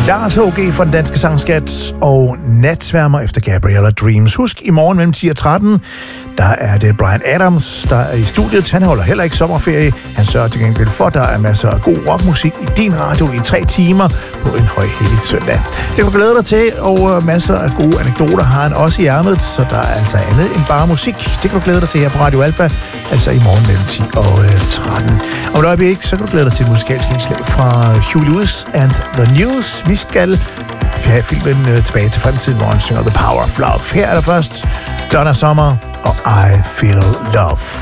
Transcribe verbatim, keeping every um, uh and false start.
Lars H G fra den danske sangskat og Natsværmer efter Gabriella Dreams. Husk, i morgen mellem ti og tretten, der er det Bryan Adams, der er i studiet. Han holder heller ikke sommerferie. Han sørger til gengæld for, at der er masser af god rockmusik i din radio i tre timer på en højhellig søndag. Det kan du glæde dig til, og masser af gode anekdoter har han også i ærmet, så der er altså andet end bare musik. Det kan du glæde dig til her på Radio Alpha, altså i morgen mellem ti og tretten. Om et øjeblik, så kan du glæde dig til et musikalsk indslag fra Huey Lewis and the News. Vi skal have filmen uh, tilbage til fremtiden, hvor han synger The Power of Love. Her er der først Donna Summer og I Feel Love.